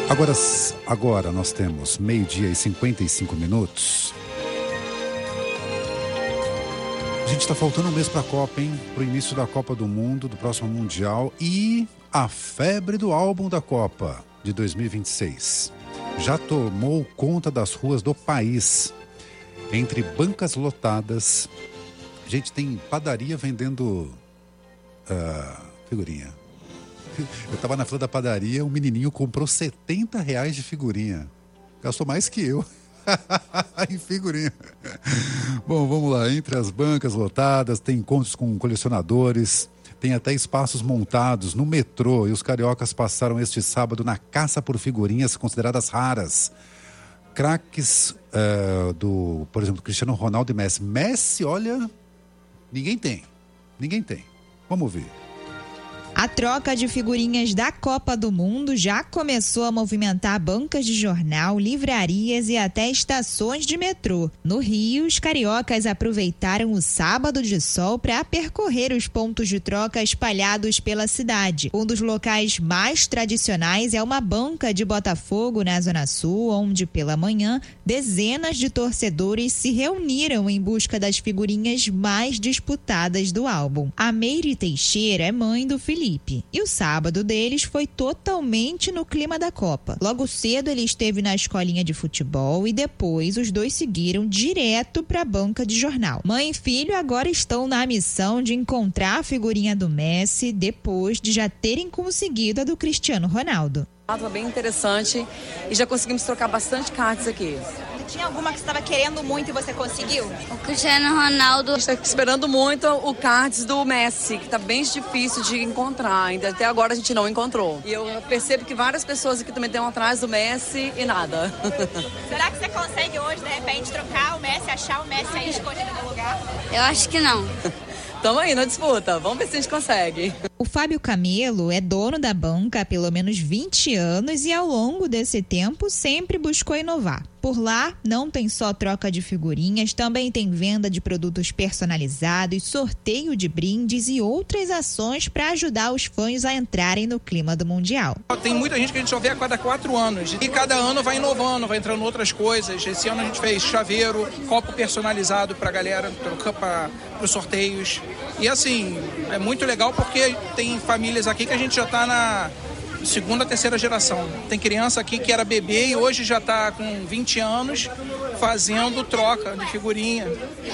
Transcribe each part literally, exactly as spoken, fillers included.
Agora, agora nós temos meio-dia e cinquenta e cinco minutos. Gente, tá faltando um mês pra Copa, hein? Pro início da Copa do Mundo, do próximo Mundial e a febre do álbum da Copa de dois mil e vinte e seis. Já tomou conta das ruas do país. Entre bancas lotadas, gente, tem padaria vendendo uh, figurinha. Eu tava na fila da padaria, um menininho comprou setenta reais de figurinha. Gastou mais que eu em figurinha. Bom, vamos lá. Entre as bancas lotadas, tem encontros com colecionadores, tem até espaços montados no metrô. E os cariocas passaram este sábado na caça por figurinhas consideradas raras. Craques uh, do, por exemplo, Cristiano Ronaldo e Messi. Messi, olha, ninguém tem. Ninguém tem. Vamos ver. A troca de figurinhas da Copa do Mundo já começou a movimentar bancas de jornal, livrarias e até estações de metrô. No Rio, os cariocas aproveitaram o sábado de sol para percorrer os pontos de troca espalhados pela cidade. Um dos locais mais tradicionais é uma banca de Botafogo, na Zona Sul, onde pela manhã dezenas de torcedores se reuniram em busca das figurinhas mais disputadas do álbum. A Meire Teixeira é mãe do Felipe. E o sábado deles foi totalmente no clima da Copa. Logo cedo ele esteve na escolinha de futebol e depois os dois seguiram direto para a banca de jornal. Mãe e filho agora estão na missão de encontrar a figurinha do Messi depois de já terem conseguido a do Cristiano Ronaldo. Foi bem interessante e já conseguimos trocar bastante cards aqui. Tinha alguma que você estava querendo muito e você conseguiu? O Cristiano Ronaldo. A gente está esperando muito o cards do Messi, que está bem difícil de encontrar. Ainda até agora a gente não encontrou. E eu percebo que várias pessoas aqui também estão atrás do Messi e nada. Será que você consegue hoje, de repente, trocar o Messi, achar o Messi aí escondido no lugar? Eu acho que não. Estamos aí na disputa, vamos ver se a gente consegue. O Fábio Camelo é dono da banca há pelo menos vinte anos e ao longo desse tempo sempre buscou inovar. Por lá, não tem só troca de figurinhas, também tem venda de produtos personalizados, sorteio de brindes e outras ações para ajudar os fãs a entrarem no clima do Mundial. Tem muita gente que a gente só vê a cada quatro anos e cada ano vai inovando, vai entrando outras coisas. Esse ano a gente fez chaveiro, copo personalizado para a galera, para os sorteios. E assim, é muito legal porque tem famílias aqui que a gente já está na segunda, terceira geração. Tem criança aqui que era bebê e hoje já está com vinte anos fazendo troca de figurinha.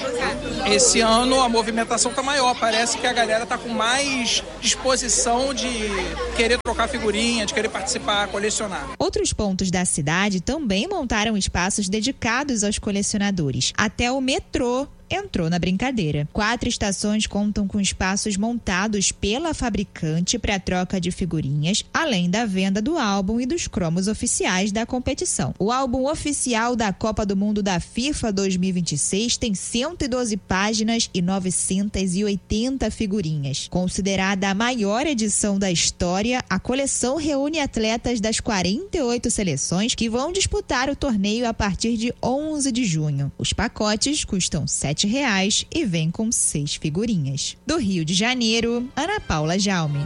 Esse ano a movimentação está maior, parece que a galera está com mais disposição de querer trocar figurinha, de querer participar, colecionar. Outros pontos da cidade também montaram espaços dedicados aos colecionadores. Até o metrô entrou na brincadeira. Quatro estações contam com espaços montados pela fabricante para troca de figurinhas, além da venda do álbum e dos cromos oficiais da competição. O álbum oficial da Copa do Mundo da FIFA dois mil e vinte e seis tem cento e doze páginas e novecentas e oitenta figurinhas. Considerada a maior edição da história, a coleção reúne atletas das quarenta e oito seleções que vão disputar o torneio a partir de onze de junho. Os pacotes custam sete reais e vem com seis figurinhas. Do Rio de Janeiro, Ana Paula Jaume.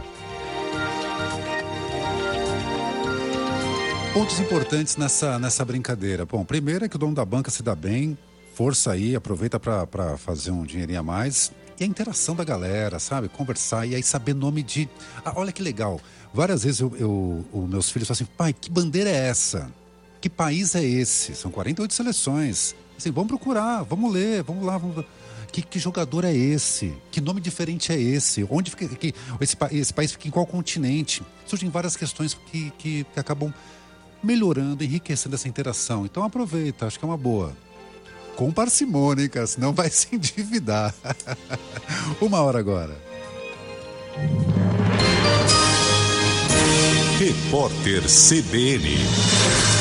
Pontos importantes nessa, nessa brincadeira. Bom, primeiro é que o dono da banca se dá bem, força aí, aproveita para fazer um dinheirinho a mais. E a interação da galera, sabe? Conversar e aí saber nome de... Ah, olha que legal. Várias vezes eu, eu, os meus filhos falam assim, pai, que bandeira é essa? Que país é esse? São quarenta e oito seleções. Assim, vamos procurar, vamos ler, vamos lá, vamos... Que, que jogador é esse? Que nome diferente é esse? Onde fica, que, esse, esse país fica em qual continente? Surgem várias questões que, que, que acabam melhorando, enriquecendo essa interação. Então aproveita, acho que é uma boa. Com parcimônia, hein, cara? Senão vai se endividar. Uma hora agora. Repórter C B N.